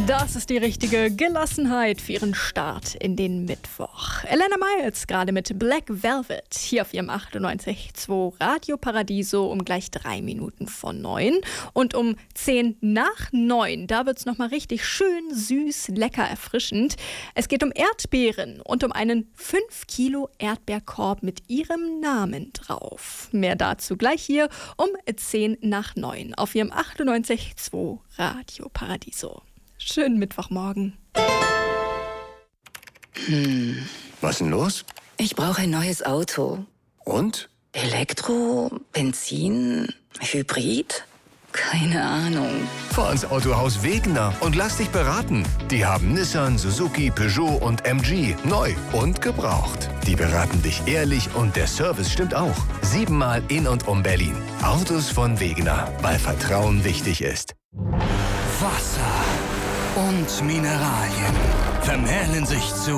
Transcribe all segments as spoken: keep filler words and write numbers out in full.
Das ist die richtige Gelassenheit für Ihren Start in den Mittwoch. Elena Miles gerade mit Black Velvet hier auf Ihrem achtundneunzig Komma zwei Radio Paradiso um gleich drei Minuten vor neun. Und um zehn nach neun, da wird es nochmal richtig schön, süß, lecker, erfrischend. Es geht um Erdbeeren und um einen fünf Kilo Erdbeerkorb mit Ihrem Namen drauf. Mehr dazu gleich hier um zehn nach neun auf Ihrem achtundneunzig Komma zwei Radio Paradiso. Schönen Mittwochmorgen. Hm. Was denn los? Ich brauche ein neues Auto. Und? Elektro, Benzin, Hybrid? Keine Ahnung. Fahr ins Autohaus Wegener und lass dich beraten. Die haben Nissan, Suzuki, Peugeot und M G neu und gebraucht. Die beraten dich ehrlich und der Service stimmt auch. Siebenmal in und um Berlin. Autos von Wegener, weil Vertrauen wichtig ist. Wasser und Mineralien vermählen sich zu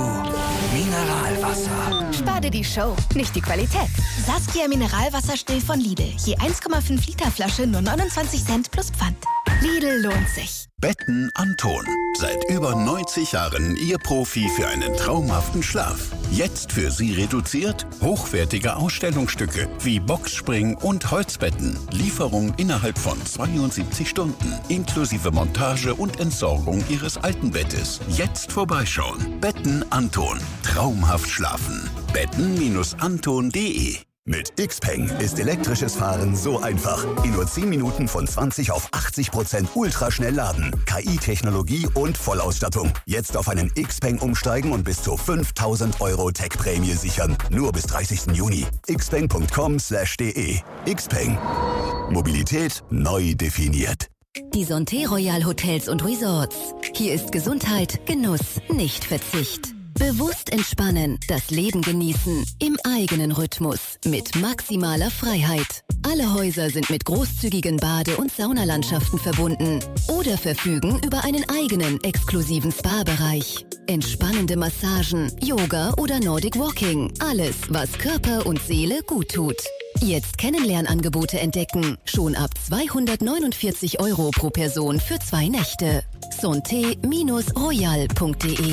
Mineralwasser. Spar dir die Show, nicht die Qualität. Saskia Mineralwasserstill von Lidl. Je eins Komma fünf Liter Flasche nur neunundzwanzig Cent plus Pfand. Lidl lohnt sich. Betten Anton. Seit über neunzig Jahren Ihr Profi für einen traumhaften Schlaf. Jetzt für Sie reduziert hochwertige Ausstellungsstücke wie Boxspring und Holzbetten. Lieferung innerhalb von zweiundsiebzig Stunden. Inklusive Montage und Entsorgung Ihres alten Bettes. Jetzt vorbeischauen. Betten Anton. Traumhaft schlafen. betten Anton punkt de. Mit Xpeng ist elektrisches Fahren so einfach. In nur zehn Minuten von zwanzig auf achtzig Prozent ultraschnell laden. K I-Technologie und Vollausstattung. Jetzt auf einen Xpeng umsteigen und bis zu fünftausend Euro Tech-Prämie sichern. Nur bis dreißigsten Juni. xpeng punkt com slash de. Xpeng. Mobilität neu definiert. Die Santé Royal Hotels und Resorts. Hier ist Gesundheit, Genuss, nicht Verzicht. Bewusst entspannen, das Leben genießen, im eigenen Rhythmus, mit maximaler Freiheit. Alle Häuser sind mit großzügigen Bade- und Saunalandschaften verbunden oder verfügen über einen eigenen exklusiven Spa-Bereich. Entspannende Massagen, Yoga oder Nordic Walking. Alles, was Körper und Seele gut tut. Jetzt Kennenlernangebote entdecken. Schon ab zweihundertneunundvierzig Euro pro Person für zwei Nächte. santé Royal punkt de.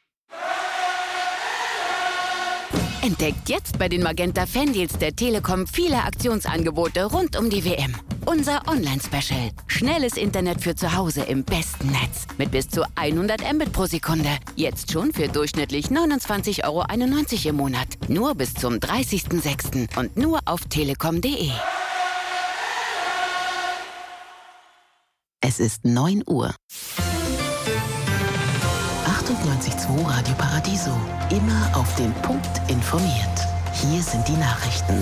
Entdeckt jetzt bei den Magenta Fandeals der Telekom viele Aktionsangebote rund um die W M. Unser Online-Special. Schnelles Internet für zu Hause im besten Netz. Mit bis zu hundert Mbit pro Sekunde. Jetzt schon für durchschnittlich neunundzwanzig Euro einundneunzig im Monat. Nur bis zum dreißigsten sechsten und nur auf telekom punkt de. Es ist neun Uhr. achtundneunzig Komma zwei Radio Paradiso. Immer auf den Punkt informiert. Hier sind die Nachrichten.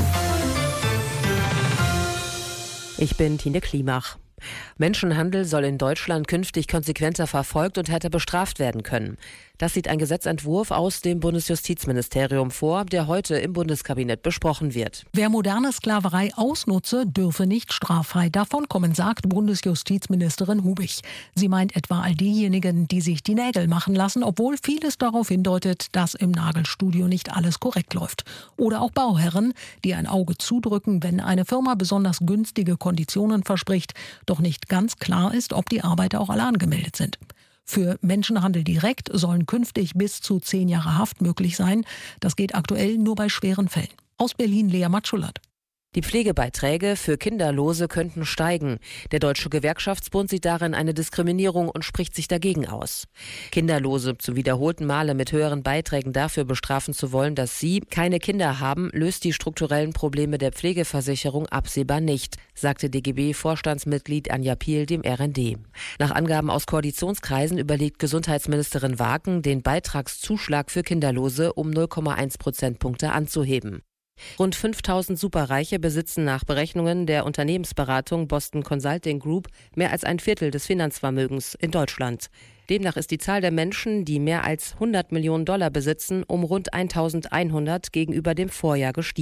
Ich bin Tine Klimach. Menschenhandel soll in Deutschland künftig konsequenter verfolgt und härter bestraft werden können. Das sieht ein Gesetzentwurf aus dem Bundesjustizministerium vor, der heute im Bundeskabinett besprochen wird. Wer moderne Sklaverei ausnutze, dürfe nicht straffrei davonkommen, sagt Bundesjustizministerin Hubich. Sie meint etwa all diejenigen, die sich die Nägel machen lassen, obwohl vieles darauf hindeutet, dass im Nagelstudio nicht alles korrekt läuft. Oder auch Bauherren, die ein Auge zudrücken, wenn eine Firma besonders günstige Konditionen verspricht, doch nicht ganz klar ist, ob die Arbeiter auch alle angemeldet sind. Für Menschenhandel direkt sollen künftig bis zu zehn Jahre Haft möglich sein. Das geht aktuell nur bei schweren Fällen. Aus Berlin Lea Matschulat. Die Pflegebeiträge für Kinderlose könnten steigen. Der Deutsche Gewerkschaftsbund sieht darin eine Diskriminierung und spricht sich dagegen aus. Kinderlose zu wiederholten Male mit höheren Beiträgen dafür bestrafen zu wollen, dass sie keine Kinder haben, löst die strukturellen Probleme der Pflegeversicherung absehbar nicht, sagte D G B-Vorstandsmitglied Anja Piel dem R N D. Nach Angaben aus Koalitionskreisen überlegt Gesundheitsministerin Waken, den Beitragszuschlag für Kinderlose um null Komma eins Prozentpunkte anzuheben. Rund fünftausend Superreiche besitzen nach Berechnungen der Unternehmensberatung Boston Consulting Group mehr als ein Viertel des Finanzvermögens in Deutschland. Demnach ist die Zahl der Menschen, die mehr als hundert Millionen Dollar besitzen, um rund eintausendeinhundert gegenüber dem Vorjahr gestiegen.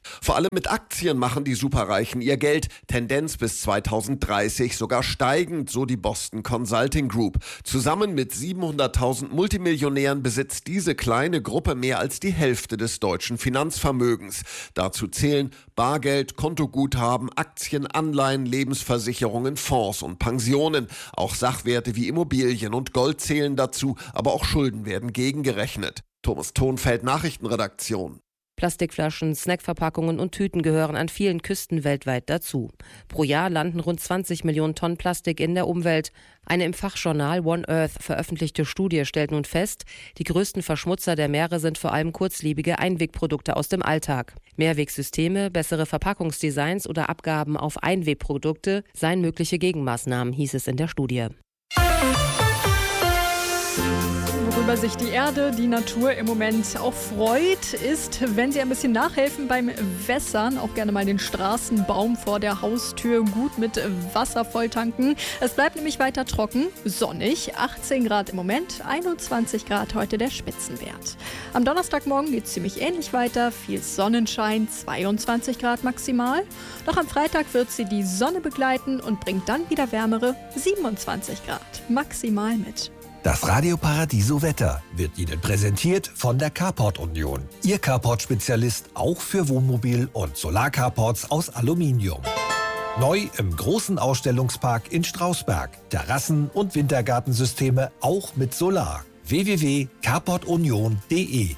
Vor allem mit Aktien machen die Superreichen ihr Geld. Tendenz bis zweitausenddreißig sogar steigend, so die Boston Consulting Group. Zusammen mit siebenhunderttausend Multimillionären besitzt diese kleine Gruppe mehr als die Hälfte des deutschen Finanzvermögens. Dazu zählen Bargeld, Kontoguthaben, Aktien, Anleihen, Lebensversicherungen, Fonds und Pensionen. Auch Sachwerte wie Immobilien und Gold zählen dazu, aber auch Schulden werden gegengerechnet. Thomas Thonfeld, Nachrichtenredaktion. Plastikflaschen, Snackverpackungen und Tüten gehören an vielen Küsten weltweit dazu. Pro Jahr landen rund zwanzig Millionen Tonnen Plastik in der Umwelt. Eine im Fachjournal One Earth veröffentlichte Studie stellt nun fest, die größten Verschmutzer der Meere sind vor allem kurzlebige Einwegprodukte aus dem Alltag. Mehrwegsysteme, bessere Verpackungsdesigns oder Abgaben auf Einwegprodukte seien mögliche Gegenmaßnahmen, hieß es in der Studie. Worüber sich die Erde, die Natur im Moment auch freut, ist, wenn sie ein bisschen nachhelfen beim Wässern, auch gerne mal den Straßenbaum vor der Haustür gut mit Wasser volltanken. Es bleibt nämlich weiter trocken, sonnig, achtzehn Grad im Moment, einundzwanzig Grad heute der Spitzenwert. Am Donnerstagmorgen geht es ziemlich ähnlich weiter, viel Sonnenschein, zweiundzwanzig Grad maximal. Doch am Freitag wird sie die Sonne begleiten und bringt dann wieder wärmere siebenundzwanzig Grad maximal mit. Das Radio Paradiso Wetter wird Ihnen präsentiert von der Carport Union. Ihr Carport-Spezialist auch für Wohnmobil- und Solarcarports aus Aluminium. Neu im großen Ausstellungspark in Strausberg. Terrassen- und Wintergartensysteme auch mit Solar. w w w punkt carport union punkt d e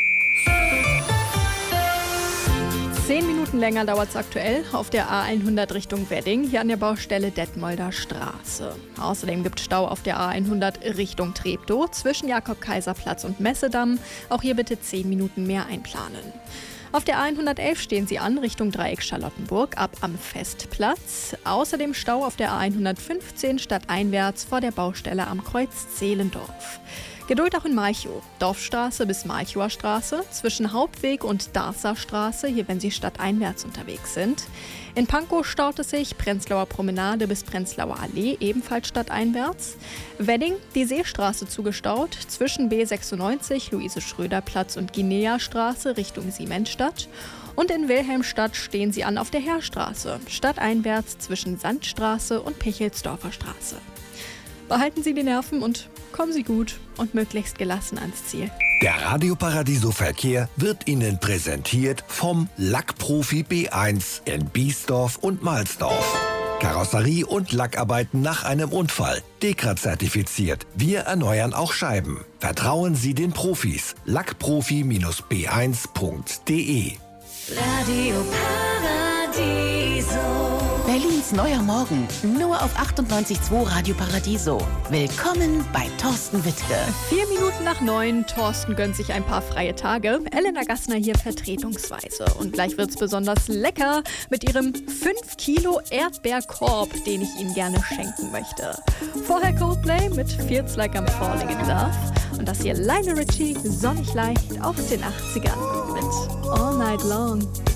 Zehn Minuten länger dauert es aktuell auf der A hundert Richtung Wedding, hier an der Baustelle Detmolder Straße. Außerdem gibt es Stau auf der A hundert Richtung Treptow zwischen Jakob-Kaiser-Platz und Messedamm. Auch hier bitte zehn Minuten mehr einplanen. Auf der A hundertelf stehen Sie an Richtung Dreieck Charlottenburg ab am Festplatz. Außerdem Stau auf der A hundertfünfzehn stadteinwärts vor der Baustelle am Kreuz Zehlendorf. Geduld auch in Malchow. Dorfstraße bis Malchower Straße, zwischen Hauptweg und Darßer Straße, hier wenn Sie stadteinwärts unterwegs sind. In Pankow staut es sich, Prenzlauer Promenade bis Prenzlauer Allee, ebenfalls stadteinwärts. Wedding, die Seestraße zugestaut, zwischen B sechsundneunzig, Luise-Schröder-Platz und Guinea-Straße Richtung Siemensstadt. Und in Wilhelmstadt stehen Sie an auf der Heerstraße, stadteinwärts zwischen Sandstraße und Pichelsdorfer Straße. Behalten Sie die Nerven und kommen Sie gut und möglichst gelassen ans Ziel. Der Radio Paradiso Verkehr wird Ihnen präsentiert vom Lackprofi B eins in Biesdorf und Mahlsdorf. Karosserie und Lackarbeiten nach einem Unfall. Dekra zertifiziert. Wir erneuern auch Scheiben. Vertrauen Sie den Profis. lackprofi B eins punkt d e Radio Paradiso. Berlins neuer Morgen, nur auf achtundneunzig Komma zwei Radio Paradiso. Willkommen bei Thorsten Wittke. Vier Minuten nach neun, Thorsten gönnt sich ein paar freie Tage. Elena Gassner hier vertretungsweise. Und gleich wird's besonders lecker mit ihrem fünf Kilo Erdbeerkorb, den ich Ihnen gerne schenken möchte. Vorher Coldplay mit Feels Like I'm Falling in Love. Und das hier Lionel Richie, sonnig leicht aus den achtzigern mit All Night Long.